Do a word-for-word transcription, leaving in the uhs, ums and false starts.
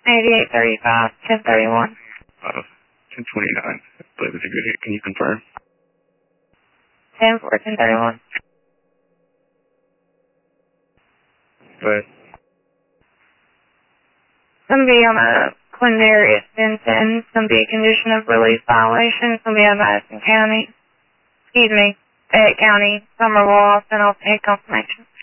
eighty-eight thirty-five, ten thirty-one. Uh, ten twenty-nine. I believe it's a good hit. Can you confirm? ten four, ten thirty-one. Go ahead. Somebody on a Quindarius Benson, somebody a condition of release violation, somebody on Madison County, excuse me, Fayette County, Somerville, I'll send off pay confirmation.